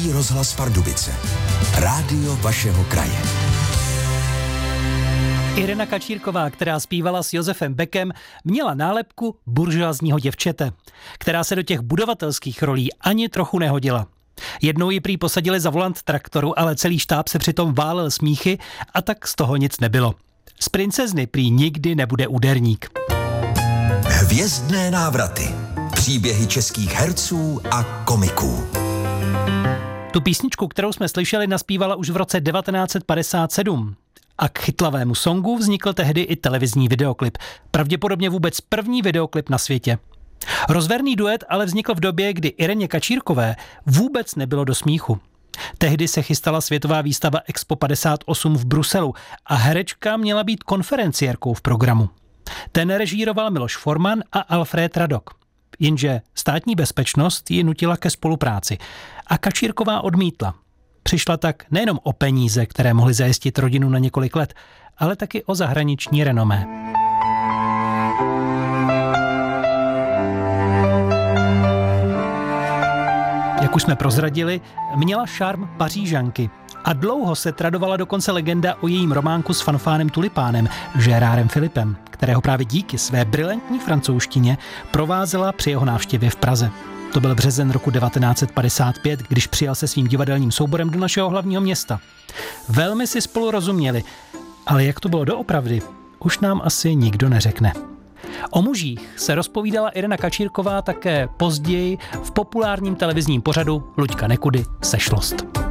Český rozhlas Pardubice. Rádio vašeho kraje. Irena Kačírková, která zpívala s Josefem Beckem, měla nálepku buržoazního děvčete, která se do těch budovatelských rolí ani trochu nehodila. Jednou ji prý posadili za volant traktoru, ale celý štáb se přitom válel smíchy a tak z toho nic nebylo. Z princezny prý nikdy nebude úderník. Hvězdné návraty. Příběhy českých herců a komiků. Tu písničku, kterou jsme slyšeli, naspívala už v roce 1957. A k chytlavému songu vznikl tehdy i televizní videoklip. Pravděpodobně vůbec první videoklip na světě. Rozverný duet ale vznikl v době, kdy Ireně Kačírkové vůbec nebylo do smíchu. Tehdy se chystala světová výstava Expo 58 v Bruselu a herečka měla být konferenciérkou v programu. Ten režíroval Miloš Forman a Alfred Radok. Jenže státní bezpečnost ji nutila ke spolupráci a Kačírková odmítla. Přišla tak nejenom o peníze, které mohly zajistit rodinu na několik let, ale taky o zahraniční renomé. Jak už jsme prozradili, měla šarm Pařížanky a dlouho se tradovala dokonce legenda o jejím románku s fanfánem Tulipánem, Gérardem Philippem, kterého právě díky své brilantní francouzštině provázela při jeho návštěvě v Praze. To byl březen roku 1955, když přijel se svým divadelním souborem do našeho hlavního města. Velmi si spolu rozuměli, ale jak to bylo doopravdy, už nám asi nikdo neřekne. O mužích se rozpovídala Irena Kačírková také později v populárním televizním pořadu Luďka Nekudy Sešlost.